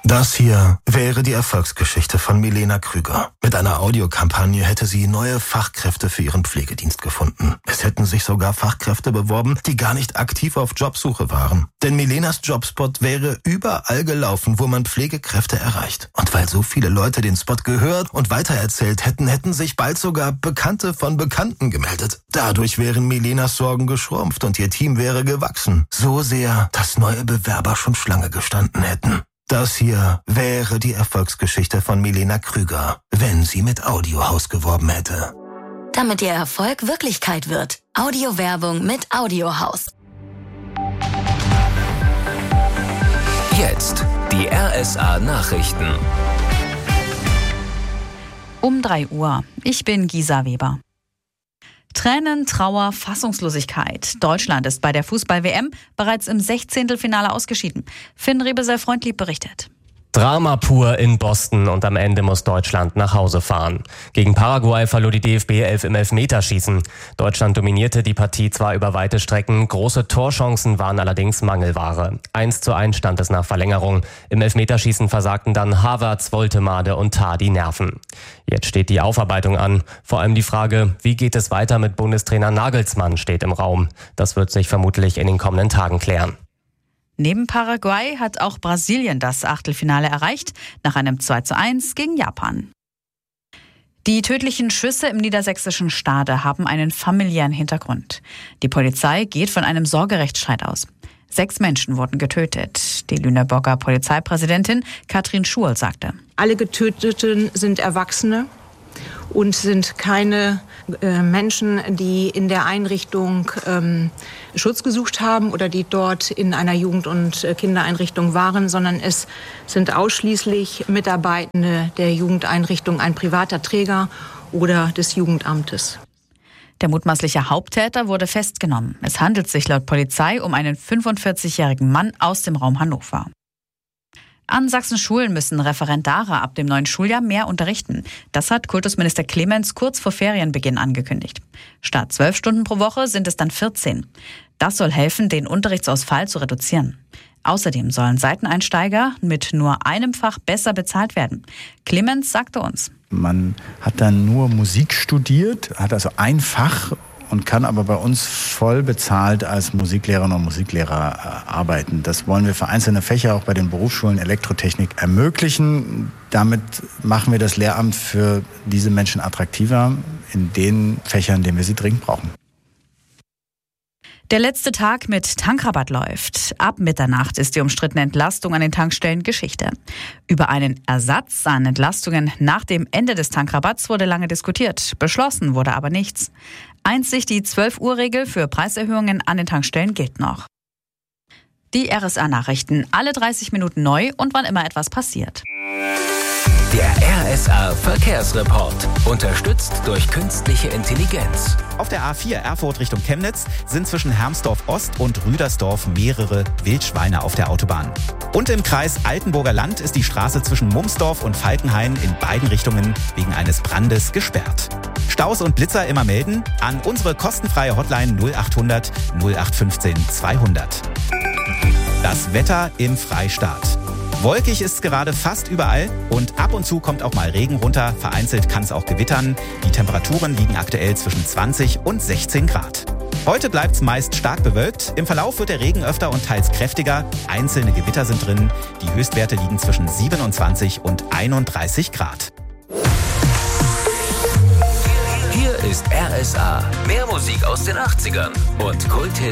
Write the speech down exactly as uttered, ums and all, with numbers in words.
Das hier wäre die Erfolgsgeschichte von Milena Krüger. Mit einer Audiokampagne hätte sie neue Fachkräfte für ihren Pflegedienst gefunden. Es hätten sich sogar Fachkräfte beworben, die gar nicht aktiv auf Jobsuche waren. Denn Milenas Jobspot wäre überall gelaufen, wo man Pflegekräfte erreicht. Und weil so viele Leute den Spot gehört und weitererzählt hätten, hätten sich bald sogar Bekannte von Bekannten gemeldet. Dadurch wären Milenas Sorgen geschrumpft und ihr Team wäre gewachsen. So sehr, dass neue Bewerber schon Schlange gestanden hätten. Das hier wäre die Erfolgsgeschichte von Milena Krüger, wenn sie mit Audiohaus geworben hätte. Damit ihr Erfolg Wirklichkeit wird. Audiowerbung mit Audiohaus. Jetzt die R S A-Nachrichten. Um drei Uhr. Ich bin Gisa Weber. Tränen, Trauer, Fassungslosigkeit. Deutschland ist bei der Fußball-W M bereits im Sechzehntelfinale ausgeschieden. Finn Rebesel-Freundlieb berichtet. Drama pur in Boston und am Ende muss Deutschland nach Hause fahren. Gegen Paraguay verlor die D F B elf im Elfmeterschießen. Deutschland dominierte die Partie zwar über weite Strecken, große Torchancen waren allerdings Mangelware. eins zu eins stand es nach Verlängerung. Im Elfmeterschießen versagten dann Havertz, Woltemade und Tah die Nerven. Jetzt steht die Aufarbeitung an. Vor allem die Frage, wie geht es weiter mit Bundestrainer Nagelsmann, steht im Raum. Das wird sich vermutlich in den kommenden Tagen klären. Neben Paraguay hat auch Brasilien das Achtelfinale erreicht, nach einem zwei zu eins gegen Japan. Die tödlichen Schüsse im niedersächsischen Stade haben einen familiären Hintergrund. Die Polizei geht von einem Sorgerechtsstreit aus. Sechs Menschen wurden getötet. Die Lüneburger Polizeipräsidentin Katrin Schurl sagte: Alle Getöteten sind Erwachsene und sind keine äh, Menschen, die in der Einrichtung ähm, Schutz gesucht haben oder die dort in einer Jugend- und Kindereinrichtung waren, sondern es sind ausschließlich Mitarbeitende der Jugendeinrichtung, ein privater Träger oder des Jugendamtes. Der mutmaßliche Haupttäter wurde festgenommen. Es handelt sich laut Polizei um einen fünfundvierzigjährigen Mann aus dem Raum Hannover. An Sachsens Schulen müssen Referendare ab dem neuen Schuljahr mehr unterrichten. Das hat Kultusminister Clemens kurz vor Ferienbeginn angekündigt. Statt zwölf Stunden pro Woche sind es dann vierzehn. Das soll helfen, den Unterrichtsausfall zu reduzieren. Außerdem sollen Seiteneinsteiger mit nur einem Fach besser bezahlt werden. Clemens sagte uns: Man hat dann nur Musik studiert, hat also ein Fach und kann aber bei uns voll bezahlt als Musiklehrerin und Musiklehrer arbeiten. Das wollen wir für einzelne Fächer auch bei den Berufsschulen Elektrotechnik ermöglichen. Damit machen wir das Lehramt für diese Menschen attraktiver in den Fächern, in denen wir sie dringend brauchen. Der letzte Tag mit Tankrabatt läuft. Ab Mitternacht ist die umstrittene Entlastung an den Tankstellen Geschichte. Über einen Ersatz an Entlastungen nach dem Ende des Tankrabatts wurde lange diskutiert. Beschlossen wurde aber nichts. Einzig die zwölf Uhr Regel für Preiserhöhungen an den Tankstellen gilt noch. Die R S A-Nachrichten, alle dreißig Minuten neu und wann immer etwas passiert. Der R S A-Verkehrsreport, unterstützt durch künstliche Intelligenz. Auf der A vier Erfurt Richtung Chemnitz sind zwischen Hermsdorf Ost und Rüdersdorf mehrere Wildschweine auf der Autobahn. Und im Kreis Altenburger Land ist die Straße zwischen Mumsdorf und Falkenhain in beiden Richtungen wegen eines Brandes gesperrt. Staus und Blitzer immer melden an unsere kostenfreie Hotline null achthundert null acht fünfzehn zweihundert. Das Wetter im Freistaat. Wolkig ist es gerade fast überall und ab und zu kommt auch mal Regen runter. Vereinzelt kann es auch gewittern. Die Temperaturen liegen aktuell zwischen zwanzig und sechzehn Grad. Heute bleibt es meist stark bewölkt. Im Verlauf wird der Regen öfter und teils kräftiger. Einzelne Gewitter sind drin. Die Höchstwerte liegen zwischen siebenundzwanzig und einunddreißig Grad. Hier ist R S A. Mehr Musik aus den achtzigern und Kult